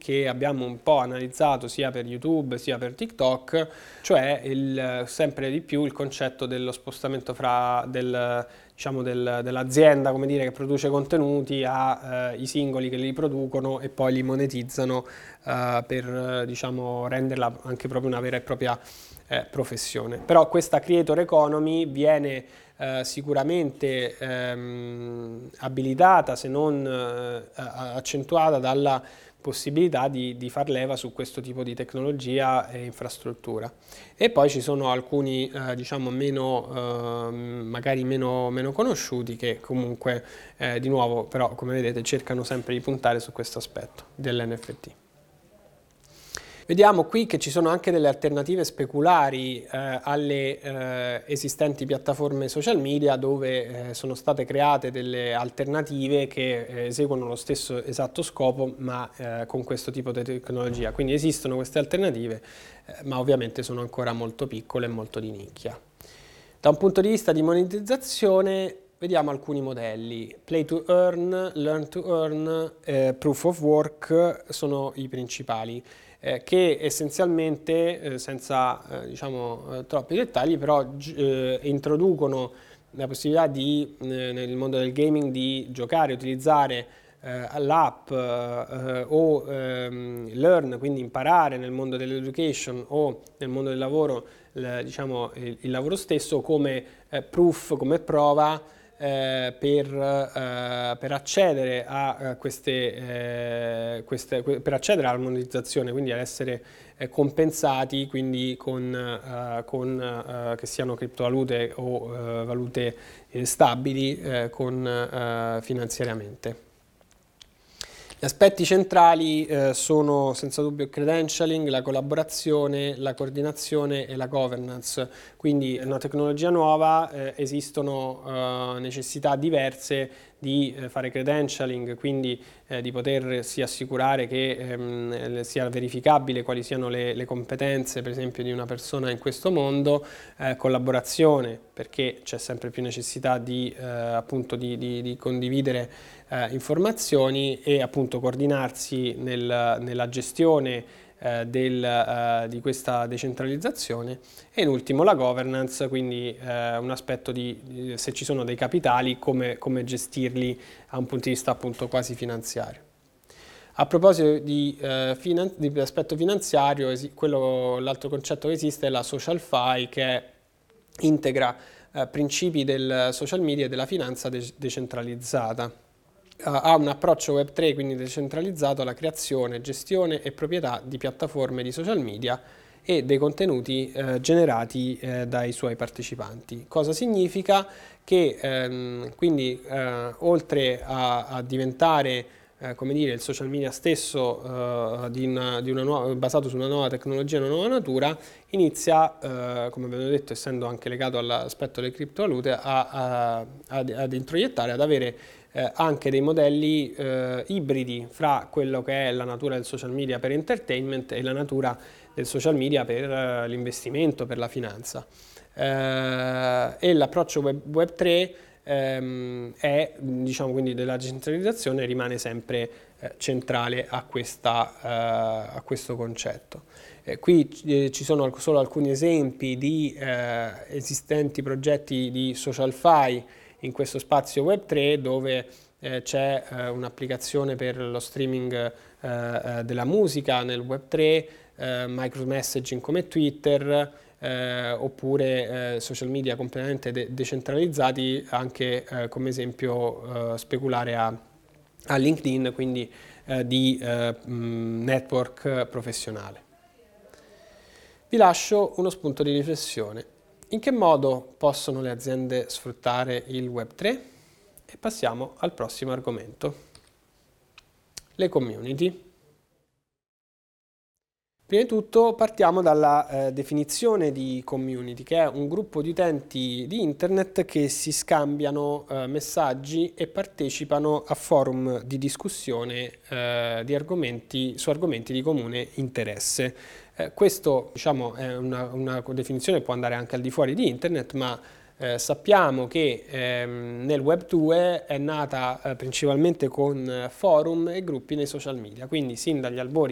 che abbiamo un po' analizzato sia per YouTube sia per TikTok, cioè sempre di più il concetto dello spostamento dell'azienda, come dire, che produce contenuti ai singoli che li producono e poi li monetizzano per renderla anche proprio una vera e propria professione. Però questa creator economy viene sicuramente abilitata, se non accentuata, dalla possibilità di far leva su questo tipo di tecnologia e infrastruttura. E poi ci sono alcuni magari meno conosciuti, che comunque di nuovo però, come vedete, cercano sempre di puntare su questo aspetto dell'NFT. Vediamo qui che ci sono anche delle alternative speculari alle esistenti piattaforme social media, dove sono state create delle alternative che eseguono lo stesso esatto scopo, ma con questo tipo di tecnologia. Quindi esistono queste alternative, ma ovviamente sono ancora molto piccole e molto di nicchia. Da un punto di vista di monetizzazione, vediamo alcuni modelli. Play to earn, learn to earn, proof of work sono i principali, che essenzialmente, senza troppi dettagli, però introducono la possibilità nel mondo del gaming di giocare, utilizzare l'app o learn, quindi imparare nel mondo dell'education o nel mondo del lavoro, il lavoro stesso, come proof, come prova per accedere a per accedere alla monetizzazione, quindi ad essere compensati, quindi che siano criptovalute o valute stabili finanziariamente. Gli aspetti centrali sono senza dubbio il credentialing, la collaborazione, la coordinazione e la governance. Quindi è una tecnologia nuova, esistono necessità diverse di fare credentialing, quindi di potersi assicurare che sia verificabile quali siano le competenze, per esempio, di una persona in questo mondo, collaborazione, perché c'è sempre più necessità di condividere informazioni e appunto coordinarsi nella gestione di questa decentralizzazione, e in ultimo la governance, quindi un aspetto di se ci sono dei capitali, come gestirli a un punto di vista appunto quasi finanziario. A proposito di aspetto finanziario, l'altro concetto che esiste è la SocialFi, che integra principi del social media e della finanza decentralizzata. Ha un approccio Web3, quindi decentralizzato, alla creazione, gestione e proprietà di piattaforme di social media e dei contenuti generati dai suoi partecipanti. Cosa significa? Che quindi oltre a diventare come dire, il social media stesso basato su una nuova tecnologia, una nuova natura, inizia, come abbiamo detto, essendo anche legato all'aspetto delle criptovalute, ad introiettare, ad avere anche dei modelli ibridi fra quello che è la natura del social media per entertainment e la natura del social media per l'investimento, per la finanza. E l'approccio Web3 è, quindi, della decentralizzazione, rimane sempre centrale a questo concetto. Qui ci sono solo alcuni esempi di esistenti progetti di SocialFi in questo spazio Web3, dove c'è un'applicazione per lo streaming della musica nel Web3, micromessaging come Twitter, oppure social media completamente decentralizzati, anche come esempio speculare a LinkedIn, quindi di network professionale. Vi lascio uno spunto di riflessione. In che modo possono le aziende sfruttare il Web3? E passiamo al prossimo argomento: le community. Prima di tutto partiamo dalla definizione di community, che è un gruppo di utenti di internet che si scambiano messaggi e partecipano a forum di discussione su argomenti di comune interesse. Questo, è una definizione che può andare anche al di fuori di internet, ma sappiamo che nel Web 2 è nata principalmente con forum e gruppi nei social media, quindi sin dagli albori